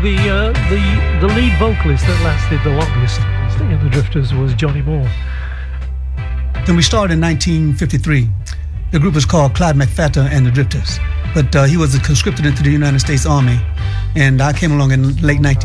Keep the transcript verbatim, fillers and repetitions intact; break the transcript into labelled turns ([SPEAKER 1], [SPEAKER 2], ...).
[SPEAKER 1] the uh, the the lead vocalist that lasted the longest in the Drifters was Johnny Moore.
[SPEAKER 2] Then we started in nineteen fifty-three. The group was called Clyde McPhatter and the Drifters, but uh, he was conscripted into the United States Army, and I came along in late nineteen